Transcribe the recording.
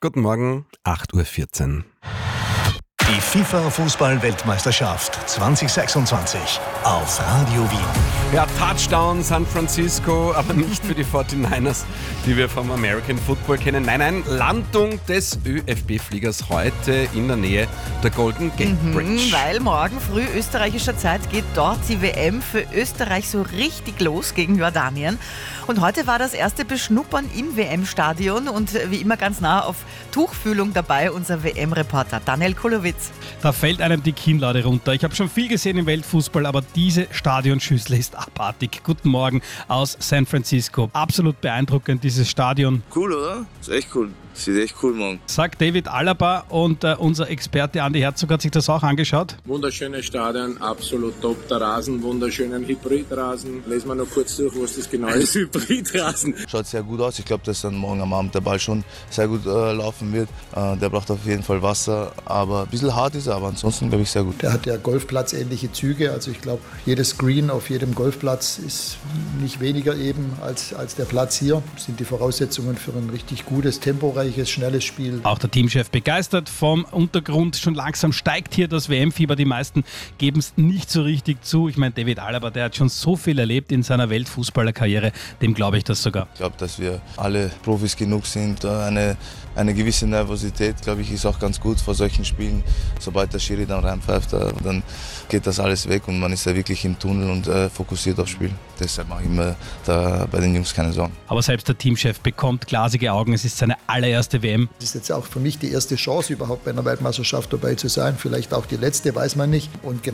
Guten Morgen, 8:14 Uhr. Die FIFA-Fußball-Weltmeisterschaft 2026 auf Radio Wien. Ja, Touchdown San Francisco, aber nicht für die 49ers, die wir vom American Football kennen. Nein, Landung des ÖFB-Fliegers heute in der Nähe der Golden Gate Bridge. Weil morgen früh österreichischer Zeit geht dort die WM für Österreich so richtig los gegen Jordanien. Und heute war das erste Beschnuppern im WM-Stadion und wie immer ganz nah auf Tuchfühlung dabei unser WM-Reporter Daniel Kulowitz. Da fällt einem die Kinnlade runter. Ich habe schon viel gesehen im Weltfußball, aber diese Stadionschüssel ist abartig. Guten Morgen aus San Francisco. Absolut beeindruckend, dieses Stadion. Cool, oder? Ist echt cool. Sieht echt cool, Mann. Sagt David Alaba und unser Experte Andi Herzog hat sich das auch angeschaut. Wunderschönes Stadion, absolut top. Der Rasen, wunderschönen Hybridrasen. Lesen wir noch kurz durch, was das genau ist. Hybridrasen. Schaut sehr gut aus. Ich glaube, dass dann morgen am Abend der Ball schon sehr gut laufen wird. Der braucht auf jeden Fall Wasser, aber ein bisschen hart ist er, aber ansonsten glaube ich sehr gut. Der hat ja Golfplatzähnliche Züge. Also ich glaube, jedes Green auf jedem Golfplatz ist nicht weniger eben als der Platz hier. Das sind die Voraussetzungen für ein richtig gutes, temporeiches, schnelles Spiel. Auch der Teamchef begeistert vom Untergrund. Schon langsam steigt hier das WM-Fieber. Die meisten geben es nicht so richtig zu. Ich meine, David Alaba, der hat schon so viel erlebt in seiner Weltfußballerkarriere. Dem glaube ich das sogar. Ich glaube, dass wir alle Profis genug sind. Eine gewisse Nervosität, glaube ich, ist auch ganz gut vor solchen Spielen. Sobald der Schiri dann reinpfeift, dann geht das alles weg und man ist ja wirklich im Tunnel und fokussiert aufs Spiel. Deshalb mache ich mir da bei den Jungs keine Sorgen. Aber selbst der Teamchef bekommt glasige Augen. Es ist seine allererste WM. Das ist jetzt auch für mich die erste Chance überhaupt bei einer Weltmeisterschaft dabei zu sein. Vielleicht auch die letzte, weiß man nicht. Und